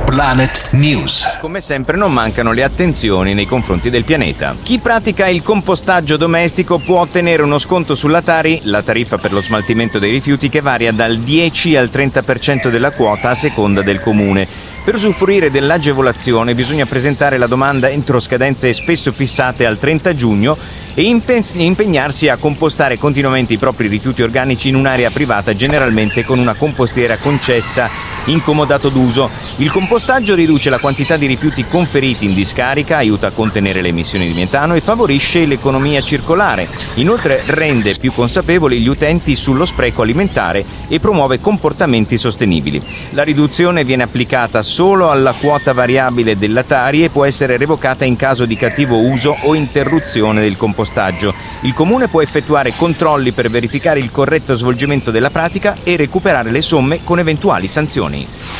Planet News. Come sempre non mancano le attenzioni nei confronti del pianeta. Chi pratica il compostaggio domestico può ottenere uno sconto sulla Tari, la tariffa per lo smaltimento dei rifiuti, che varia dal 10 al 30% della quota a seconda del comune. Per usufruire dell'agevolazione bisogna presentare la domanda entro scadenze spesso fissate al 30 giugno e impegnarsi a compostare continuamente i propri rifiuti organici in un'area privata, generalmente con una compostiera concessa in comodato d'uso. Il compostaggio riduce la quantità di rifiuti conferiti in discarica, aiuta a contenere le emissioni di metano e favorisce l'economia circolare. Inoltre rende più consapevoli gli utenti sullo spreco alimentare e promuove comportamenti sostenibili. La riduzione viene applicata solo alla quota variabile della Tari e può essere revocata in caso di cattivo uso o interruzione del compostaggio. Il comune può effettuare controlli per verificare il corretto svolgimento della pratica e recuperare le somme con eventuali sanzioni.